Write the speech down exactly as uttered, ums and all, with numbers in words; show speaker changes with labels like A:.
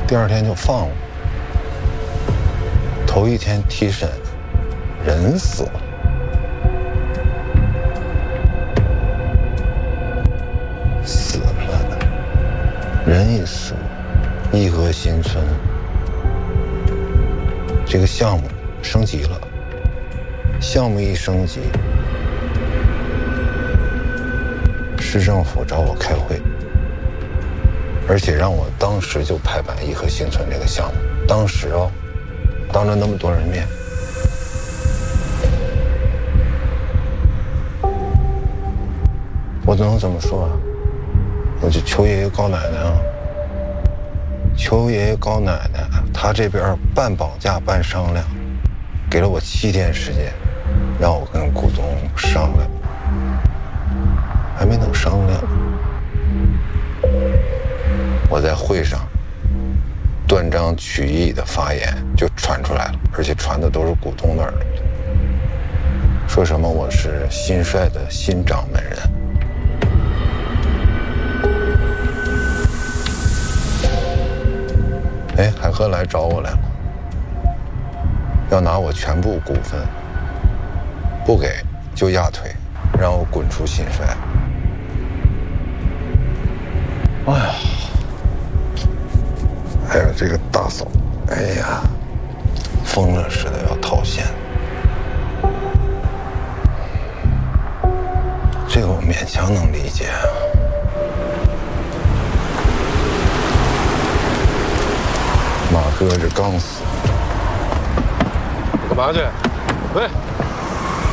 A: 第二天就放了。头一天提审，人死了。死了，人一死，义和新村这个项目升级了。项目一升级，市政府找我开会，而且让我当时就拍板义和新村这个项目。当时哦，当着那么多人面，我能怎么说啊？我就求爷爷告奶奶啊！求爷爷告奶奶，他这边半绑架半商量，给了我七天时间，让我跟股东商量，还没等商量，我在会上断章取义的发言就传出来了，而且传的都是股东那儿的，说什么我是新帅的新掌门人。哎，海河来找我来了，要拿我全部股份，不给就压腿，让我滚出新帅。哎呀，还有这个大嫂，哎呀，疯了似的要套现，这个我勉强能理解。马哥这刚死，
B: 干嘛去？喂！